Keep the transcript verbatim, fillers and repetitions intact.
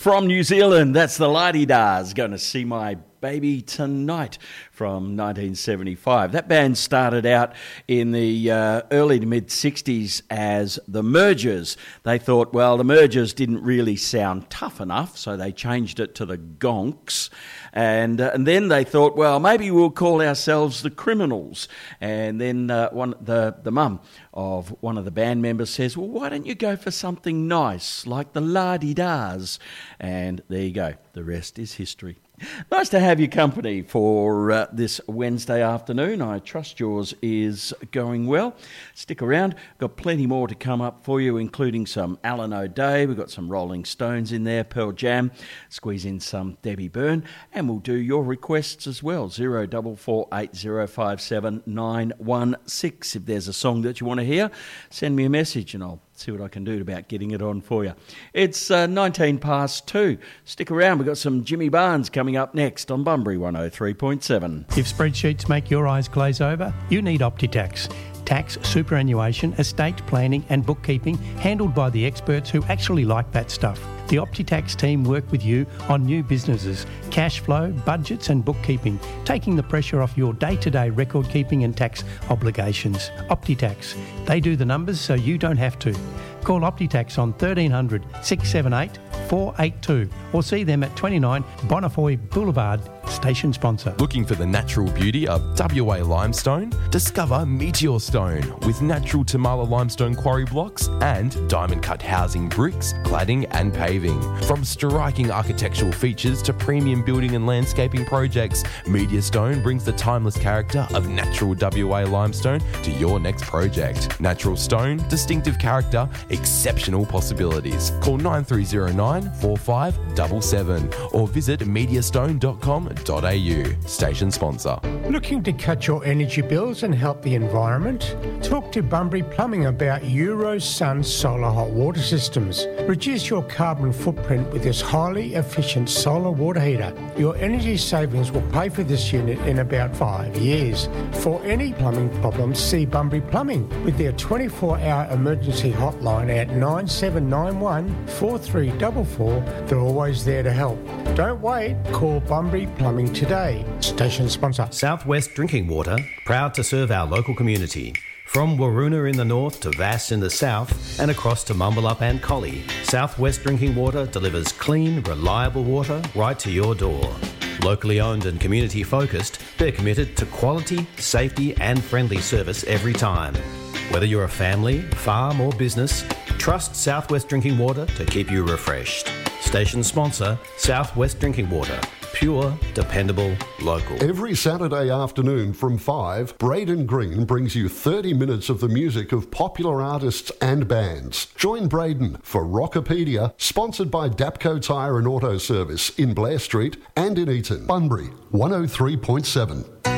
From New Zealand, that's the La-Di-Dahs, Going to See My Baby Tonight from nineteen seventy-five. That band started out in the uh, early to mid-sixties as the Mergers. They thought, well, the Mergers didn't really sound tough enough, so they changed it to the Gonks. And uh, and then they thought, well, maybe we'll call ourselves the Criminals. And then uh, one the, the mum of one of the band members says, well, why don't you go for something nice like the La-Di-Dahs? And there you go. The rest is history. Nice to have your company for uh, this Wednesday afternoon. I trust yours is going well. Stick around. Got plenty more to come up for you, including some Alan O'Day. We've got some Rolling Stones in there, Pearl Jam. Squeeze in some Debbie Byrne. And we'll do your requests as well. zero four four eight zero five seven nine one six. If there's a song that you want to hear, send me a message and I'll see what I can do about getting it on for you. It's uh, nineteen past two. Stick around. We've got some Jimmy Barnes coming up next on Bunbury one oh three point seven. If spreadsheets make your eyes glaze over, you need OptiTax. Tax, superannuation, estate planning and bookkeeping handled by the experts who actually like that stuff. The OptiTax team work with you on new businesses, cash flow, budgets and bookkeeping, taking the pressure off your day-to-day record keeping and tax obligations. OptiTax. They do the numbers so you don't have to. Call OptiTax on thirteen hundred, six seven eight, four eight two or see them at twenty-nine Bonifoy Boulevard, station sponsor. Looking for the natural beauty of W A limestone? Discover Meteor Stone with natural Tamala limestone quarry blocks and diamond cut housing bricks, cladding and paving. From striking architectural features to premium building and landscaping projects, Meteor Stone brings the timeless character of natural W A limestone to your next project. Natural stone, distinctive character, exceptional possibilities. Call nine three zero nine, four five seven seven or visit mediastone dot com dot a u. Station sponsor. Looking to cut your energy bills and help the environment? Talk to Bunbury Plumbing about Eurosun solar hot water systems. Reduce your carbon footprint with this highly efficient solar water heater. Your energy savings will pay for this unit in about five years. For any plumbing problems, see Bunbury Plumbing with their twenty-four hour emergency hotline at nine seven nine one, four three four four. They're always there to help. Don't wait. Call Bunbury Plumbing today. Station sponsor. Southwest Drinking Water, proud to serve our local community. From Waroona in the north to Vass in the south and across to Mumbalup and Collie, Southwest Drinking Water delivers clean, reliable water right to your door. Locally owned and community focused, they're committed to quality, safety and friendly service every time. Whether you're a family, farm or business, trust Southwest Drinking Water to keep you refreshed. Station sponsor, Southwest Drinking Water. Pure, dependable, local. Every Saturday afternoon from five, Braden Green brings you thirty minutes of the music of popular artists and bands. Join Braden for Rockopedia, sponsored by Dapco Tyre and Auto Service in Blair Street and in Eaton. Bunbury one oh three point seven.